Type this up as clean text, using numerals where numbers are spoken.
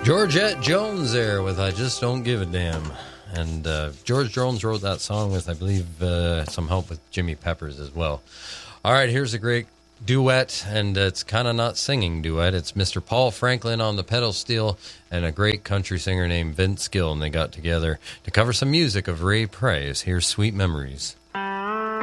Georgette Jones there with I Just Don't Give a Damn. And George Jones wrote that song with, I believe, some help with Jimmy Peppers as well. All right, here's a great duet, and it's kind of not singing duet. It's Mr. Paul Franklin on the pedal steel and a great country singer named Vince Gill, and they got together to cover some music of Ray Price. Here's Sweet Memories.